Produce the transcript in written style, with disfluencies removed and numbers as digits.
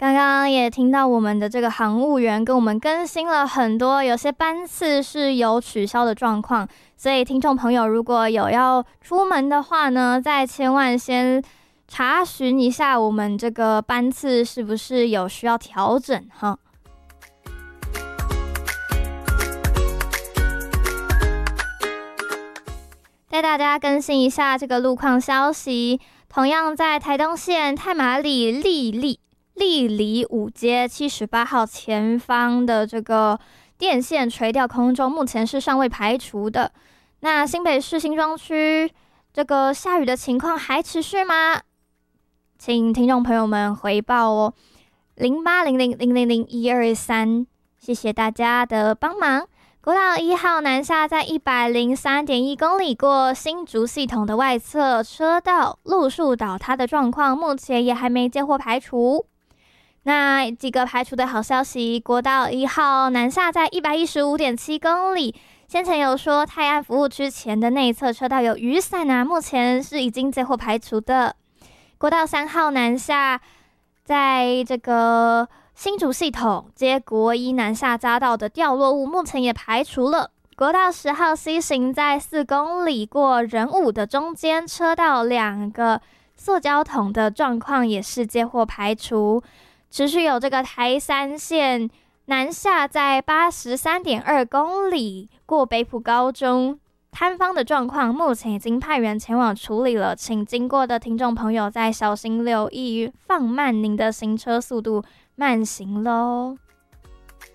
刚刚也听到我们的这个航务员跟我们更新了很多，有些班次是有取消的状况，所以听众朋友如果有要出门的话呢，再千万先查询一下我们这个班次是不是有需要调整哈。带大家更新一下这个路况消息，同样在台东县太麻里丽里5街78号前方的这个电线垂吊空中，目前是尚未排除的。那新北市新庄区这个下雨的情况还持续吗？请听众朋友们回报哦，0800000123，谢谢大家的帮忙。国道1号南下在103.1公里过新竹系统的外侧车道路树倒塌的状况，目前也还没接获排除。那几个排除的好消息，国道1号南下在115.7公里，先前有说泰安服务区前的内侧车道有雨伞啊，目前是已经接获排除的。国道3号南下在这个新竹系统接国一南下匝道的掉落物，目前也排除了。国道10号 C 行在4公里过仁武的中间车道2个塑胶桶的状况也是接获排除。持续有这个台三线南下在83.2公里过北埔高中摊方的状况，目前已经派员前往处理了，请经过的听众朋友再小心留意，放慢您的行车速度，慢行咯。